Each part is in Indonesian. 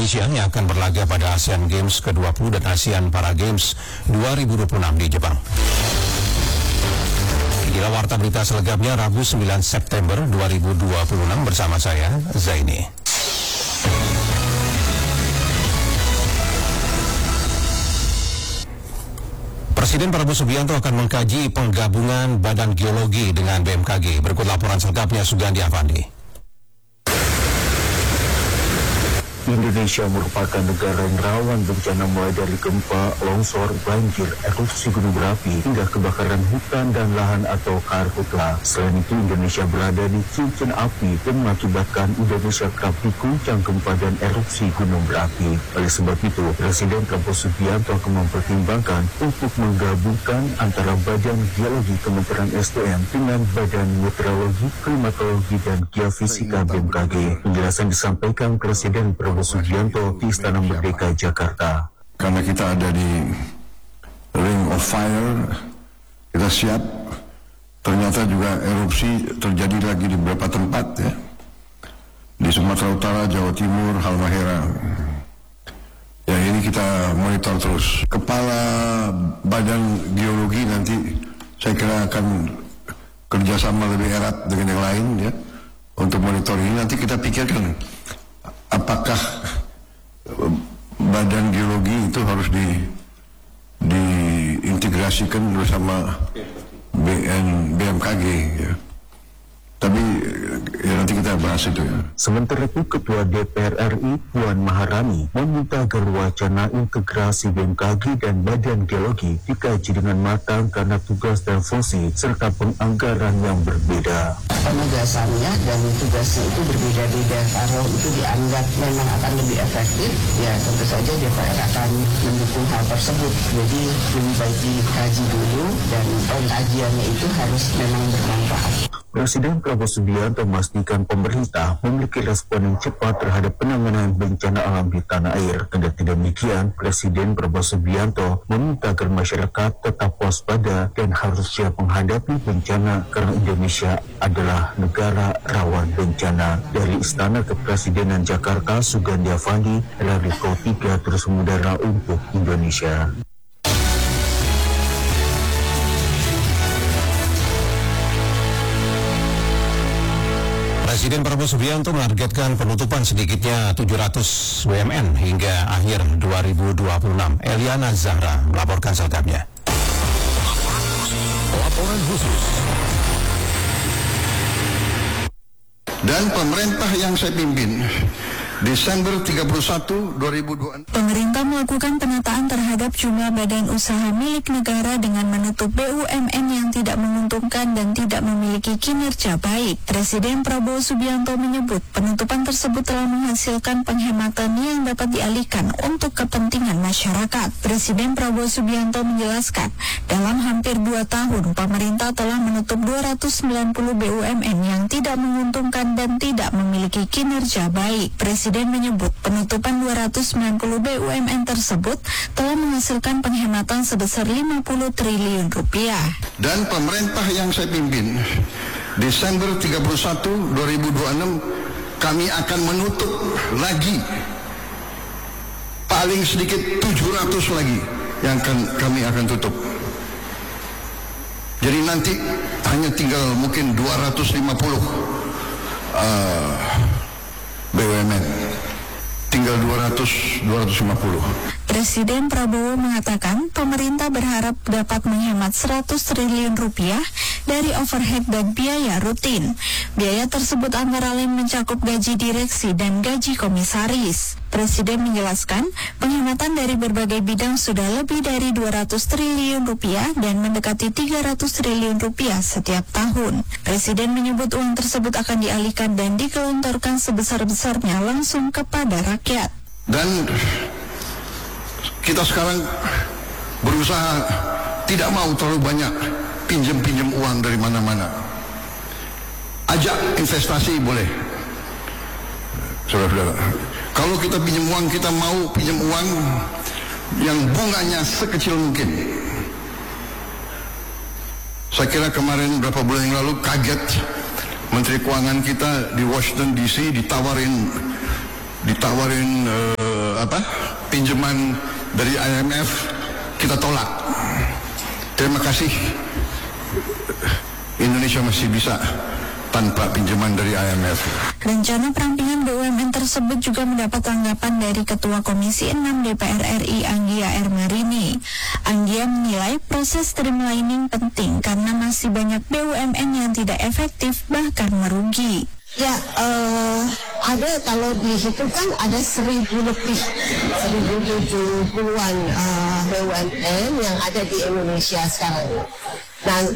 Indonesia yang akan berlaga pada ASEAN Games ke-20 dan ASEAN Para Games 2026 di Jepang. Inilah warta berita selengkapnya Rabu 9 September 2026 bersama saya, Zaini. Presiden Prabowo Subianto akan mengkaji penggabungan Badan Geologi dengan BMKG. Berikut laporan selengkapnya Sugandi Afandi. Indonesia merupakan negara yang rawan bencana mulai dari gempa, longsor, banjir, erupsi gunung berapi, hingga kebakaran hutan dan lahan atau karhutla. Selain itu, Indonesia berada di cincin api yang mengakibatkan Indonesia kerap diguncang gempa dan erupsi gunung berapi. Oleh sebab itu, Presiden Prabowo Subianto akan mempertimbangkan untuk menggabungkan antara Badan Geologi Kementerian SDM dengan Badan Meteorologi, Klimatologi, dan Geofisika BMKG. Penjelasan disampaikan Presiden Prabowo Subianto di Istana Merdeka, Jakarta. Karena kita ada di Ring of Fire, kita siap. Ternyata juga erupsi terjadi lagi di beberapa tempat ya. Di Sumatera Utara, Jawa Timur, Halmahera. Ya, ini kita monitor terus. Kepala Badan Geologi nanti saya kira akan kerjasama lebih erat dengan yang lain ya untuk monitor ini. Nanti kita pikirkan apakah Badan Geologi itu harus diintegrasikan bersama BMKG ya. Tapi ya nanti kita bahas itu ya. Sementara itu, Ketua DPR RI Puan Maharani meminta agar wacana integrasi BMKG dan Badan Geologi dikaji dengan matang karena tugas dan fungsi serta penganggaran yang berbeda. Penugasannya dan tugasnya itu berbeda-beda. Kalau itu dianggap memang akan lebih efektif, ya tentu saja DPR akan mendukung hal tersebut. Jadi lebih baik dikaji dulu dan pengkajiannya itu harus memang bermanfaat. Presiden Prabowo Subianto memastikan pemerintah memiliki respon yang cepat terhadap penanganan bencana alam di tanah air. Kendati demikian, Presiden Prabowo Subianto meminta agar masyarakat tetap waspada dan harus siap menghadapi bencana karena Indonesia adalah negara rawan bencana. Dari Istana Kepresidenan Jakarta, Sugandi Afandi, Radio 3 terus mengudara untuk Indonesia. Presiden Prabowo Subianto menargetkan penutupan sedikitnya 700 BUMN hingga akhir 2026. Eliana Zahra melaporkan selengkapnya. Laporan khusus. Dan pemerintah yang saya pimpin Desember 31, 2026. Pemerintah melakukan penataan terhadap jumlah badan usaha milik negara dengan menutup BUMN yang tidak menguntungkan dan tidak memiliki kinerja baik. Presiden Prabowo Subianto menyebut penutupan tersebut telah menghasilkan penghematan yang dapat dialihkan untuk kepentingan masyarakat. Presiden Prabowo Subianto menjelaskan, dalam hampir 2 tahun pemerintah telah menutup 290 BUMN yang tidak menguntungkan dan tidak memiliki kinerja baik. Presiden menyebut penutupan 290 BUMN tersebut telah menghasilkan penghematan sebesar 50 triliun rupiah. Dan pemerintah yang saya pimpin Desember 31, 2026 kami akan menutup lagi paling sedikit 700 lagi yang kami akan tutup. Jadi nanti hanya tinggal mungkin 250 BUMN, tinggal 250. Presiden Prabowo mengatakan pemerintah berharap dapat menghemat 100 triliun rupiah dari overhead dan biaya rutin. Biaya tersebut antara lain mencakup gaji direksi dan gaji komisaris. Presiden menjelaskan penghematan dari berbagai bidang sudah lebih dari 200 triliun rupiah dan mendekati 300 triliun rupiah setiap tahun. Presiden menyebut uang tersebut akan dialihkan dan digelontorkan sebesar-besarnya langsung kepada rakyat. Dan kita sekarang berusaha tidak mau terlalu banyak pinjam uang dari mana-mana. Ajak investasi boleh, saudara-saudara. Kalau kita pinjam uang, kita mau pinjam uang yang bunganya sekecil mungkin. Saya kira kemarin beberapa bulan yang lalu kaget Menteri Keuangan kita di Washington DC ditawarin pinjaman dari IMF kita tolak. Terima kasih. Indonesia masih bisa tanpa pinjaman dari IMF. Rencana perampingan BUMN tersebut juga mendapat tanggapan dari Ketua Komisi 6 DPR RI Anggia R. Marini. Anggia menilai proses streamlining penting karena masih banyak BUMN yang tidak efektif bahkan merugi. Ya, ada kalau dihitung kan ada 1.000 lebih, 1.070-an BUMN yang ada di Indonesia sekarang. Dan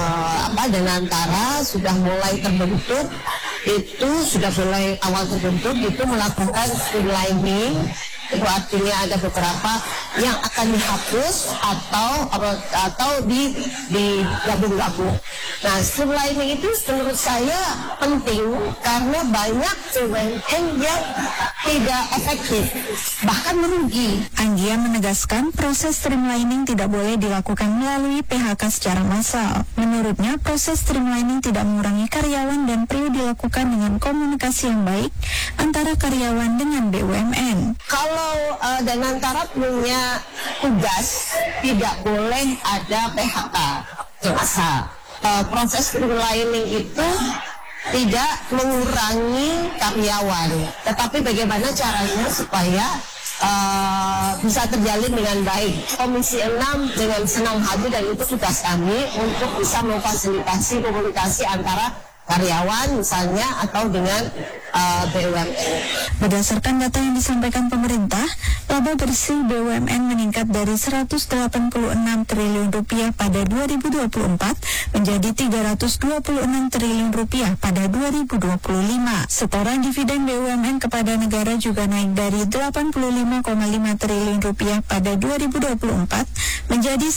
Danantara sudah mulai terbentuk, itu sudah mulai awal terbentuk, itu melakukan streamlining. Itu artinya ada beberapa yang akan dihapus atau digabung-gabung. Nah, streamlining itu menurut saya penting karena banyak BUMN yang tidak efektif, bahkan merugi. Anggia menegaskan proses streamlining tidak boleh dilakukan melalui PHK secara massal. Menurutnya, proses streamlining tidak mengurangi karyawan dan perlu dilakukan dengan komunikasi yang baik antara karyawan dengan BUMN. Kalau Danantara punya tugas tidak boleh ada PHK massal. Proses streamlining itu tidak mengurangi karyawan, tetapi bagaimana caranya supaya bisa terjalin dengan baik. Komisi 6 dengan senang hati dan itu tugas kami untuk bisa memfasilitasi komunikasi antara karyawan misalnya atau dengan BUMN. Berdasarkan data yang disampaikan pemerintah, laba bersih BUMN meningkat dari 186 triliun rupiah pada 2024 menjadi 326 triliun rupiah pada 2025. Setoran dividen BUMN kepada negara juga naik dari 85,5 triliun rupiah pada 2024 menjadi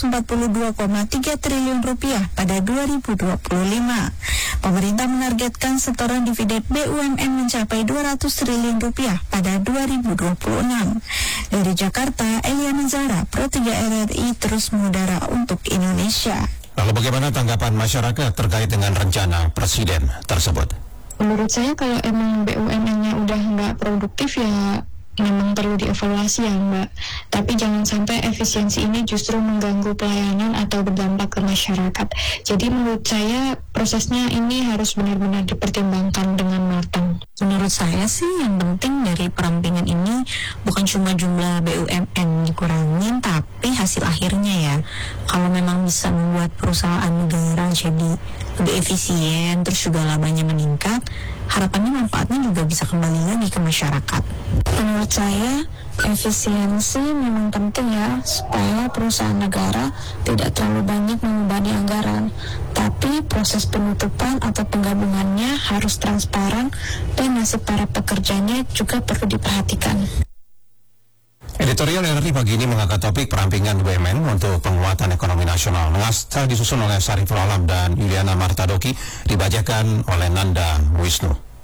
142,3 triliun rupiah pada 2025. Pemerintah menargetkan setoran dividen BUMN mencapai 200 triliun rupiah pada 2026. Dari Jakarta, Eliana Zahra, Pro 3 RRI terus mengudara untuk Indonesia. Lalu bagaimana tanggapan masyarakat terkait dengan rencana Presiden tersebut? Menurut saya kalau emang BUMN-nya udah nggak produktif ya memang perlu dievaluasi ya Mbak. Tapi jangan sampai efisiensi ini justru mengganggu pelayanan atau berdampak ke masyarakat. Jadi menurut saya prosesnya ini harus benar-benar dipertimbangkan dengan matang. Menurut saya sih yang penting dari perampingan ini bukan cuma jumlah BUMN dikurangin, tapi hasil akhirnya ya. Kalau memang bisa membuat perusahaan negara jadi lebih efisien, terus juga labanya meningkat, harapannya manfaatnya juga bisa kembali lagi ke masyarakat. Menurut saya efisiensi memang penting ya, supaya perusahaan negara tidak terlalu banyak membebani anggaran. Tapi proses penutupan atau penggabungannya harus transparan dan nasib para pekerjanya juga perlu diperhatikan. Editorial RRI pagi ini mengangkat topik perampingan BUMN untuk penguatan ekonomi nasional. Naskah disusun oleh Sariful Alam dan Yuliana Martadoki, dibacakan oleh Nanda Wisnu.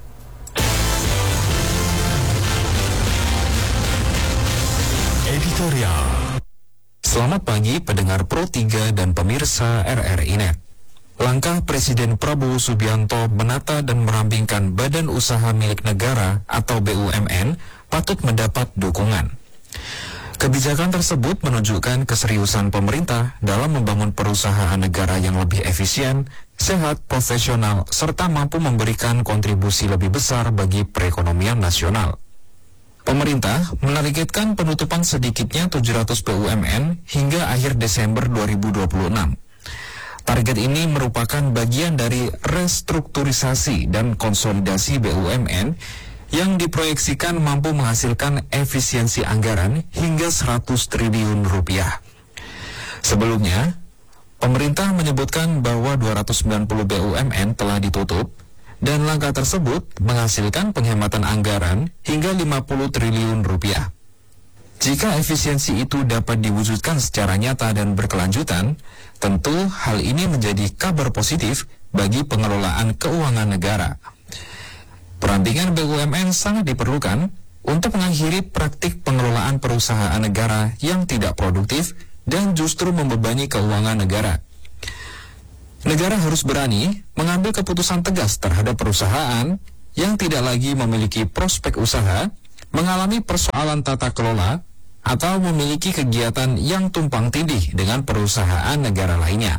Editorial. Selamat pagi pendengar Pro 3 dan pemirsa RRI Net. Langkah Presiden Prabowo Subianto menata dan merampingkan Badan Usaha Milik Negara atau BUMN patut mendapat dukungan. Kebijakan tersebut menunjukkan keseriusan pemerintah dalam membangun perusahaan negara yang lebih efisien, sehat, profesional, serta mampu memberikan kontribusi lebih besar bagi perekonomian nasional. Pemerintah menargetkan penutupan sedikitnya 700 BUMN hingga akhir Desember 2026. Target ini merupakan bagian dari restrukturisasi dan konsolidasi BUMN yang diproyeksikan mampu menghasilkan efisiensi anggaran hingga 100 triliun rupiah. Sebelumnya, pemerintah menyebutkan bahwa 290 BUMN telah ditutup dan langkah tersebut menghasilkan penghematan anggaran hingga 50 triliun rupiah. Jika efisiensi itu dapat diwujudkan secara nyata dan berkelanjutan, tentu hal ini menjadi kabar positif bagi pengelolaan keuangan negara. Perampingan BUMN sangat diperlukan untuk mengakhiri praktik pengelolaan perusahaan negara yang tidak produktif dan justru membebani keuangan negara. Negara harus berani mengambil keputusan tegas terhadap perusahaan yang tidak lagi memiliki prospek usaha mengalami persoalan tata kelola atau memiliki kegiatan yang tumpang tindih dengan perusahaan negara lainnya.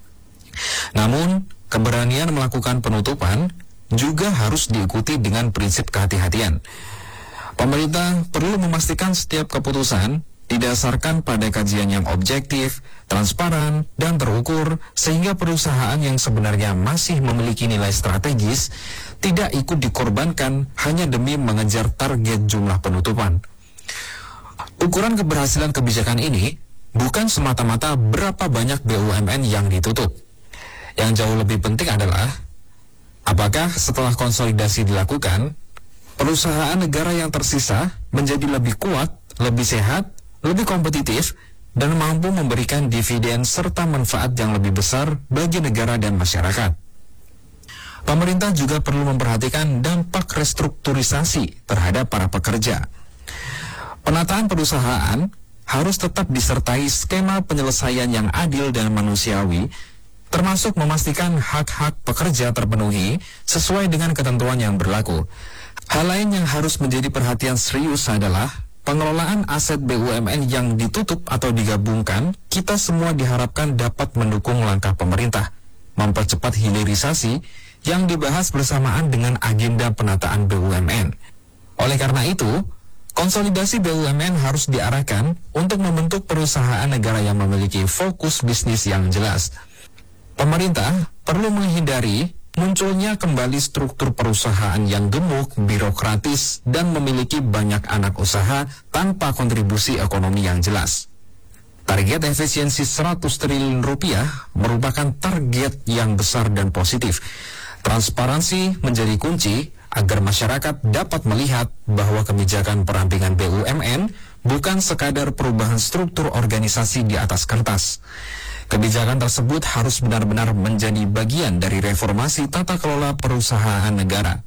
Namun, keberanian melakukan penutupan juga harus diikuti dengan prinsip kehati-hatian. Pemerintah perlu memastikan setiap keputusan didasarkan pada kajian yang objektif, transparan, dan terukur, sehingga perusahaan yang sebenarnya masih memiliki nilai strategis tidak ikut dikorbankan hanya demi mengejar target jumlah penutupan. Ukuran keberhasilan kebijakan ini bukan semata-mata berapa banyak BUMN yang ditutup. Yang jauh lebih penting adalah apakah setelah konsolidasi dilakukan, perusahaan negara yang tersisa menjadi lebih kuat, lebih sehat, lebih kompetitif, dan mampu memberikan dividen serta manfaat yang lebih besar bagi negara dan masyarakat. Pemerintah juga perlu memperhatikan dampak restrukturisasi terhadap para pekerja. Penataan perusahaan harus tetap disertai skema penyelesaian yang adil dan manusiawi, termasuk memastikan hak-hak pekerja terpenuhi sesuai dengan ketentuan yang berlaku. Hal lain yang harus menjadi perhatian serius adalah pengelolaan aset BUMN yang ditutup atau digabungkan. Kita semua diharapkan dapat mendukung langkah pemerintah mempercepat hilirisasi yang dibahas bersamaan dengan agenda penataan BUMN. Oleh karena itu, konsolidasi BUMN harus diarahkan untuk membentuk perusahaan negara yang memiliki fokus bisnis yang jelas. Pemerintah perlu menghindari munculnya kembali struktur perusahaan yang gemuk, birokratis, dan memiliki banyak anak usaha tanpa kontribusi ekonomi yang jelas. Target efisiensi 100 triliun rupiah merupakan target yang besar dan positif. Transparansi menjadi kunci agar masyarakat dapat melihat bahwa kebijakan perampingan BUMN bukan sekadar perubahan struktur organisasi di atas kertas. Kebijakan tersebut harus benar-benar menjadi bagian dari reformasi tata kelola perusahaan negara.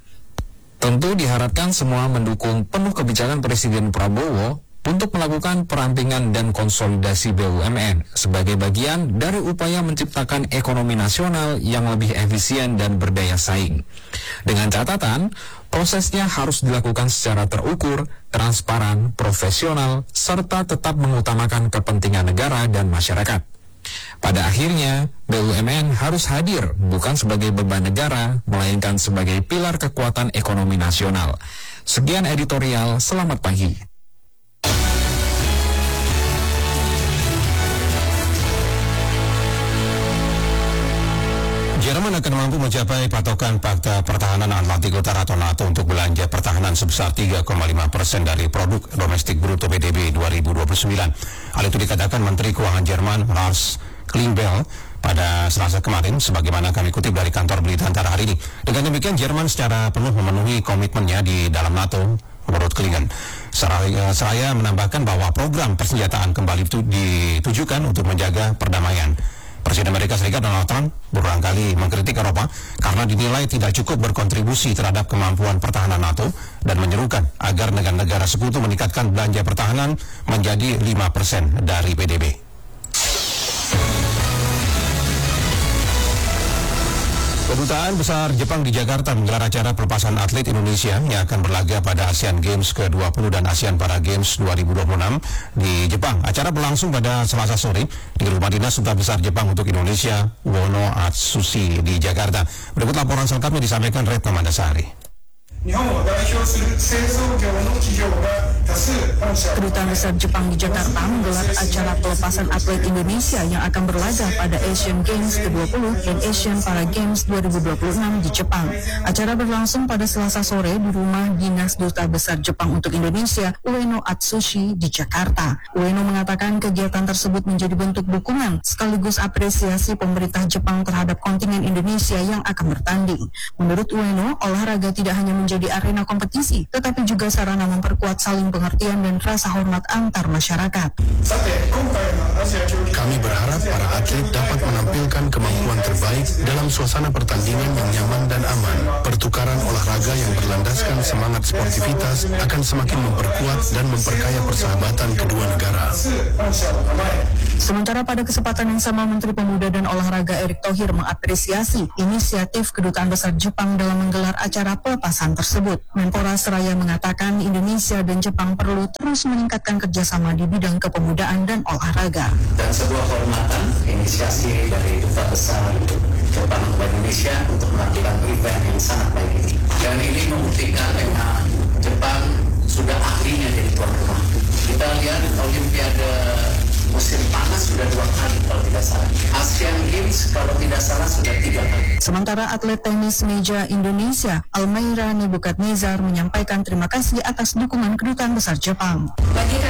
Tentu diharapkan semua mendukung penuh kebijakan Presiden Prabowo untuk melakukan perampingan dan konsolidasi BUMN sebagai bagian dari upaya menciptakan ekonomi nasional yang lebih efisien dan berdaya saing. Dengan catatan, prosesnya harus dilakukan secara terukur, transparan, profesional, serta tetap mengutamakan kepentingan negara dan masyarakat. Pada akhirnya, BUMN harus hadir bukan sebagai beban negara, melainkan sebagai pilar kekuatan ekonomi nasional. Sekian editorial, selamat pagi. Jerman akan mampu mencapai patokan Pakta Pertahanan Atlantik Utara atau NATO untuk belanja pertahanan sebesar 3,5% dari produk domestik bruto PDB 2029. Hal itu dikatakan Menteri Keuangan Jerman Lars Klingbeil pada Selasa kemarin, sebagaimana kami kutip dari kantor berita antara hari ini. Dengan demikian, Jerman secara penuh memenuhi komitmennya di dalam NATO, menurut Klingen. Seraya menambahkan bahwa program persenjataan kembali itu ditujukan untuk menjaga perdamaian. Presiden Amerika Serikat Donald Trump berulang kali mengkritik Eropa karena dinilai tidak cukup berkontribusi terhadap kemampuan pertahanan NATO dan menyerukan agar negara-negara sekutu meningkatkan belanja pertahanan menjadi 5% dari PDB. Kedutaan Besar Jepang di Jakarta menggelar acara pelepasan atlet Indonesia yang akan berlaga pada Asian Games ke-20 dan Asian Para Games 2026 di Jepang. Acara berlangsung pada Selasa sore di Rumah Dinas Duta Besar Jepang untuk Indonesia, Uono Atsushi di Jakarta. Berikut laporan selengkapnya disampaikan Retno Mandasari. Kedutaan Besar Jepang di Jakarta menggelar acara pelepasan atlet Indonesia yang akan berlaga pada Asian Games ke-20 dan Asian Para Games 2026 di Jepang. Acara berlangsung pada Selasa sore di Rumah Dinas Duta Besar Jepang untuk Indonesia, Ueno Atsushi di Jakarta. Ueno mengatakan kegiatan tersebut menjadi bentuk dukungan sekaligus apresiasi pemerintah Jepang terhadap kontingen Indonesia yang akan bertanding. Menurut Ueno, olahraga tidak hanya menjadi arena kompetisi, tetapi juga sarana memperkuat saling pengertian dan rasa hormat antar masyarakat. Kami berharap para atlet dapat menampilkan kemampuan terbaik dalam suasana pertandingan yang nyaman dan aman. Pertukaran olahraga yang berlandaskan semangat sportivitas akan semakin memperkuat dan memperkaya persahabatan kedua negara. Sementara pada kesempatan yang sama, Menteri Pemuda dan Olahraga Erick Thohir mengapresiasi inisiatif Kedutaan Besar Jepang dalam menggelar acara pelepasan tersebut. Menpora Seraya mengatakan Indonesia dan Jepang perlu terus meningkatkan kerjasama di bidang kepemudaan dan olahraga. Dan sebuah hormatan inisiasi dari Duta Besar Jepang kepada Indonesia untuk melakukan event yang sangat baik ini. Dan ini membuktikan bahwa Jepang sudah ahlinya jadi tuan rumah. Kita lihat Olimpiade musim panas sudah 2 kali kalau tidak salah. Asian Games kalau tidak salah sudah 3 kali. Sementara atlet tenis meja Indonesia, Almaira Nebukadnezar, menyampaikan terima kasih atas dukungan Kedutaan Besar Jepang. Bagi